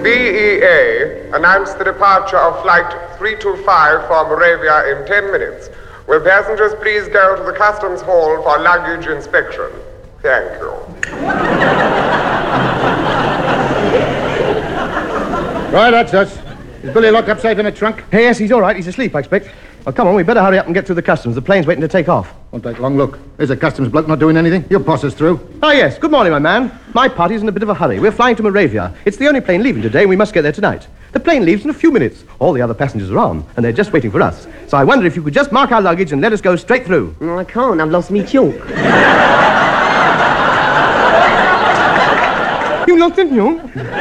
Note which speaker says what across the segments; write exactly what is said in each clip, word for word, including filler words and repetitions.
Speaker 1: B E A announced the departure of Flight three two five for Moravia in ten minutes. Will passengers please go to the customs hall for luggage inspection? Thank you.
Speaker 2: Right, that's us. Is Billy locked up safe in the trunk?
Speaker 3: Hey, yes, he's all right. He's asleep, I expect. Well, come on, we better hurry up and get through the customs. The plane's waiting to take off.
Speaker 2: Won't take long. Look, there's a customs bloke not doing anything. He'll pass us through.
Speaker 3: Oh, yes. Good morning, my man. My party's in a bit of a hurry. We're flying to Moravia. It's the only plane leaving today, and we must get there tonight. The plane leaves in a few minutes. All the other passengers are on, and they're just waiting for us. So I wonder if you could just mark our luggage and let us go straight through.
Speaker 4: No, I can't. I've lost me chalk.
Speaker 3: You lost it, you?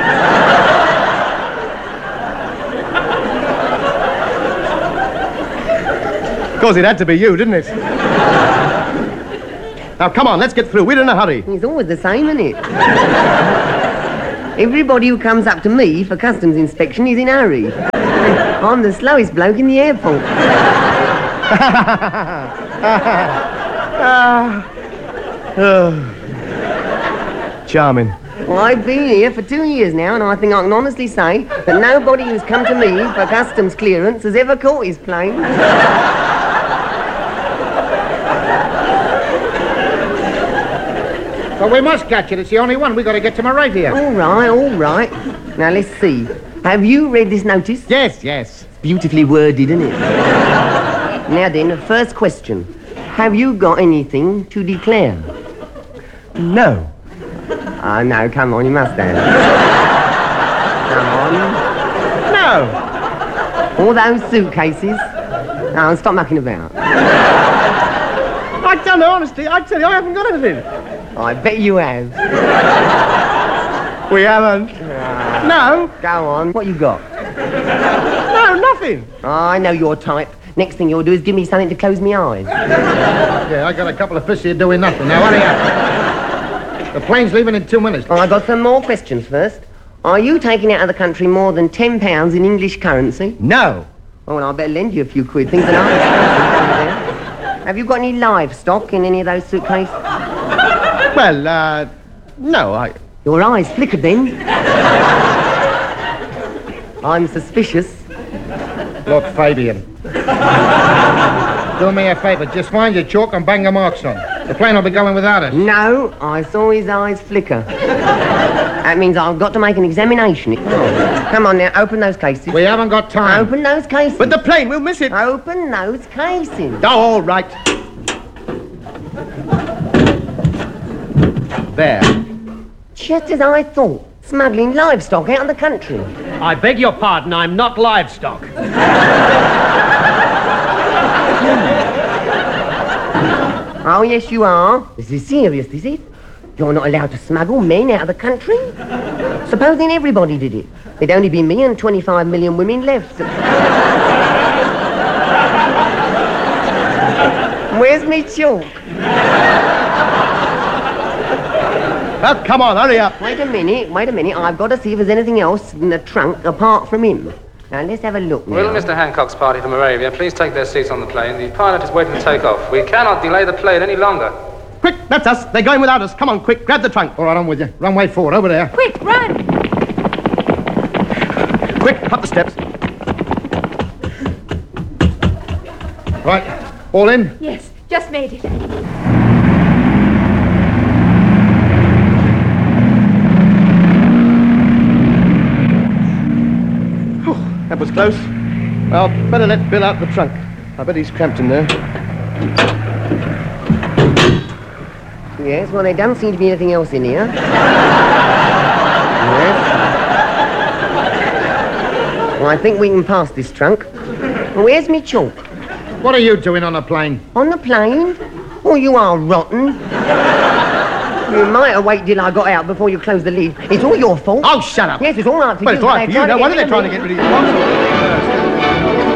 Speaker 3: Of course, it had to be you, didn't it? Now, come on, let's get through. We're in a hurry.
Speaker 4: It's always the same, isn't it? Everybody who comes up to me for customs inspection is in a hurry. I'm the slowest bloke in the airport.
Speaker 3: Charming.
Speaker 4: Well, I've been here for two years now, and I think I can honestly say that nobody who's come to me for customs clearance has ever caught his plane.
Speaker 2: But we must catch it. It's the only one. We've got to get to Moravia.
Speaker 4: All right, all right. Now, let's see. Have you read this notice?
Speaker 2: Yes, yes.
Speaker 4: Beautifully worded, isn't it? Now then, the first question. Have you got anything to declare?
Speaker 3: No.
Speaker 4: Oh, no, come on, you must have. Come on.
Speaker 3: No.
Speaker 4: All those suitcases. Oh, stop mucking about.
Speaker 3: I don't know, honestly. I tell you, I haven't got anything.
Speaker 4: I bet you have.
Speaker 3: We haven't.
Speaker 4: Uh,
Speaker 3: No.
Speaker 4: Go on. What you got?
Speaker 3: No, nothing.
Speaker 4: Oh, I know your type. Next thing you'll do is give me something to close my eyes.
Speaker 2: Yeah, I got a couple of fish here doing nothing. Now, hurry up. The plane's leaving in two minutes.
Speaker 4: Oh, I got some more questions first. Are you taking out of the country more than ten pounds in English currency?
Speaker 3: No.
Speaker 4: Oh, well, I better lend you a few quid. Things are nice. Have you got any livestock in any of those suitcases?
Speaker 3: Well, uh, no, I...
Speaker 4: Your eyes flickered then. I'm suspicious.
Speaker 2: Look, Fabian. Do me a favour. Just find your chalk and bang the marks on. The plane will be going without us.
Speaker 4: No, I saw his eyes flicker. That means I've got to make an examination. Oh. Come on now, open those cases.
Speaker 2: We haven't got time.
Speaker 4: Open those cases.
Speaker 3: But the plane, we'll miss it.
Speaker 4: Open those cases.
Speaker 3: Oh, all right. There.
Speaker 4: Just as I thought. Smuggling livestock out of the country.
Speaker 5: I beg your pardon, I'm not livestock.
Speaker 4: Oh, yes, you are. This is serious, is it? You're not allowed to smuggle men out of the country? Supposing everybody did it. There'd only be me and twenty-five million women left. Where's me chalk?
Speaker 3: Well, come on, hurry up.
Speaker 4: Wait a minute, wait a minute. I've got to see if there's anything else in the trunk apart from him. Now, let's have a look now.
Speaker 6: Will Mister Hancock's party to Moravia please take their seats on the plane? The pilot is waiting to take off. We cannot delay the plane any longer.
Speaker 3: Quick, that's us. They're going without us. Come on, quick, grab the trunk.
Speaker 2: All right, I'm with you. Runway four, over there.
Speaker 7: Quick, run!
Speaker 3: Quick, up the steps.
Speaker 2: Right, all in?
Speaker 7: Yes, just made it.
Speaker 3: That was close. Well, better let Bill out the trunk. I bet he's cramped in there.
Speaker 4: Yes, well, there doesn't seem to be anything else in here. Yes. Well, I think we can pass this trunk. Well, where's me chalk?
Speaker 2: What are you doing on the plane?
Speaker 4: On the plane? Oh, you are rotten. You might have waited till I got out before you closed the lid. It's all your fault.
Speaker 3: Oh, shut up.
Speaker 4: Yes, it's all right for
Speaker 3: Well,
Speaker 4: you.
Speaker 3: it's all right for you. No wonder they're trying to
Speaker 4: rid
Speaker 3: get rid of you.